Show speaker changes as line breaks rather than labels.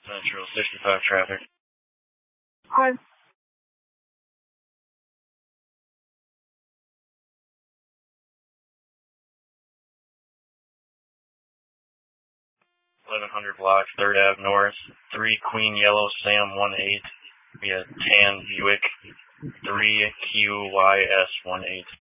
Metro 65 traffic.
Hi.
1100 block, 3rd Ave North, 3 Queen Yellow Sam 18 via Tan Buick 3QYS 18.